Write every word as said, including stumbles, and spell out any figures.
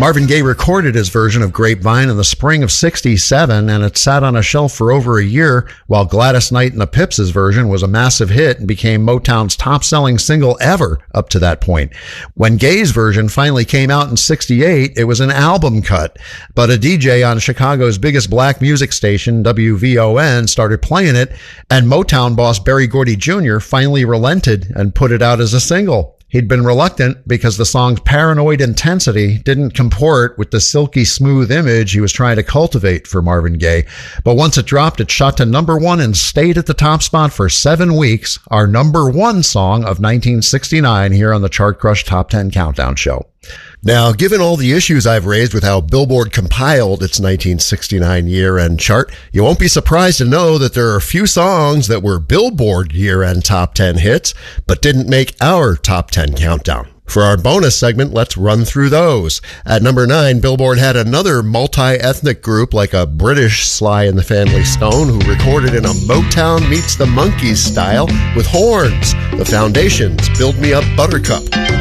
Marvin Gaye recorded his version of Grapevine in the spring of sixty-seven, and it sat on a shelf for over a year, while Gladys Knight and the Pips' version was a massive hit and became Motown's top-selling single ever up to that point. When Gaye's version finally came out in sixty-eight, it was an album cut, but a D J on Chicago's biggest black music station, W V O N, started playing it, and Motown boss Berry Gordy Junior finally relented and put it out as a single. He'd been reluctant because the song's paranoid intensity didn't comport with the silky smooth image he was trying to cultivate for Marvin Gaye. But once it dropped, it shot to number one and stayed at the top spot for seven weeks, our number one song of nineteen sixty-nine here on the Chart Crush Top ten Countdown Show. Now, given all the issues I've raised with how Billboard compiled its nineteen sixty-nine year-end chart, you won't be surprised to know that there are a few songs that were Billboard year-end top ten hits, but didn't make our top ten countdown. For our bonus segment, let's run through those. At number nine, Billboard had another multi-ethnic group like a British Sly and the Family Stone who recorded in a Motown meets the Monkees style with horns. The Foundations' Build Me Up Buttercup.